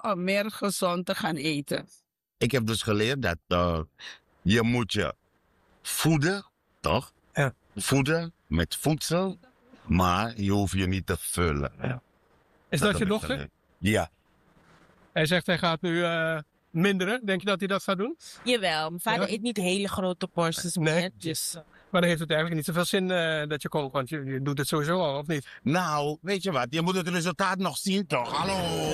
helpen om meer gezond te gaan eten? Ik heb dus geleerd dat je moet je voeden, toch? Ja. Voeden met voedsel, maar je hoeft je niet te vullen. Ja. Is dat je heb ik dochter? geleerd. Ja. Hij zegt hij gaat nu minderen. Denk je dat hij dat gaat doen? Jawel, mijn vader eet niet hele grote porties Nee. meer. Dus, Maar dan heeft het eigenlijk niet zoveel zin dat je komt, want je doet het sowieso al, of niet? Nou, weet je wat? Je moet het resultaat nog zien, toch? Hallo!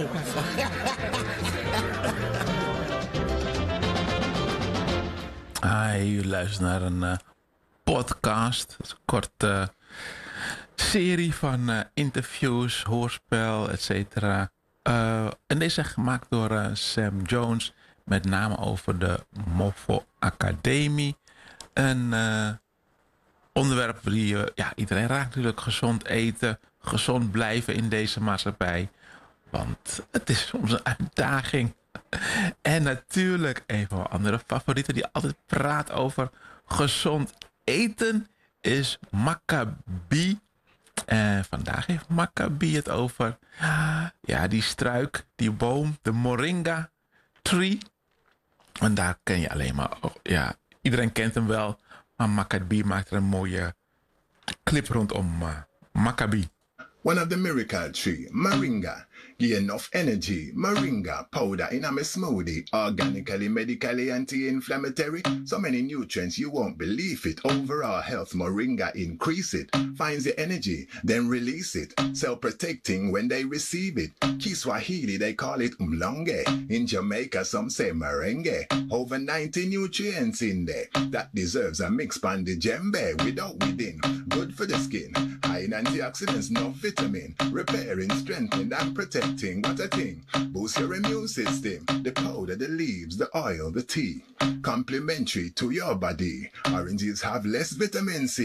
U luistert naar een podcast. Het is een korte serie van interviews, hoorspel, etc. En deze is gemaakt door Sam Jones. Met name over de Mofo Academie. Een onderwerp die iedereen raakt natuurlijk. Gezond eten, gezond blijven in deze maatschappij. Want het is soms een uitdaging. En natuurlijk een van mijn andere favorieten die altijd praat over gezond eten is Maccabi. En vandaag heeft Maccabi het over die struik, die boom, de moringa tree. En daar ken je alleen maar, iedereen kent hem wel. Maar Maccabi maakt er een mooie clip rondom Maccabi. One of the miracle tree, moringa, give enough energy. Moringa powder in a me smoothie, organically, medically, anti-inflammatory. So many nutrients you won't believe it. Overall health, moringa increase it. Finds the energy, then release it. Self-protecting when they receive it. Kiswahili they call it umlonge. In Jamaica some say merengue. Over 90 nutrients in there that deserves a mix pan the djembe without within. Good for the skin, high in antioxidants, no vitamin, repairing, strengthening and protecting. What a thing! Boost your immune system. The powder, the leaves, the oil, the tea, complementary to your body. Oranges have less vitamin C.